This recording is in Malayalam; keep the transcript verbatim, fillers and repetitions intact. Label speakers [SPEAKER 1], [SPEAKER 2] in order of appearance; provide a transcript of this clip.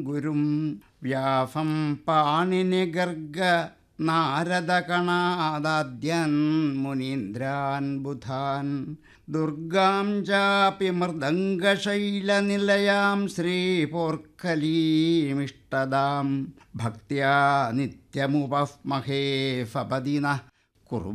[SPEAKER 1] ഗുരും വ്യാഫം പാണിനിഗർഗ നാരദകണാദാദ്യൻ മുനീന്ദ്രാൻ ബുധാൻ ദുർഗാം ചാപി മൃദംഗശൈലനിലയാം ശ്രീപോർക്കലീമിഷ്ടദാം ഭക്ത്യാ നിത്യമുപമഹേ ഫപദിന കുർവ